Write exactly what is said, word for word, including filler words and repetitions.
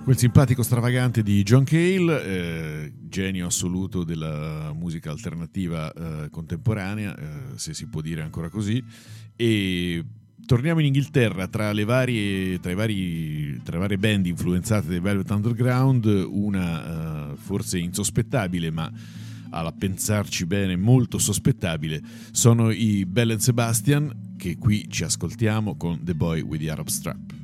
Quel simpatico stravagante di John Cale, eh, genio assoluto della musica alternativa eh, contemporanea, eh, se si può dire ancora così. E torniamo in Inghilterra, tra le varie, tra i vari, tra le varie band influenzate dai Velvet Underground, una uh, forse insospettabile, ma alla pensarci bene molto sospettabile, sono i Bell and Sebastian, che qui ci ascoltiamo con The Boy with the Arab Strap.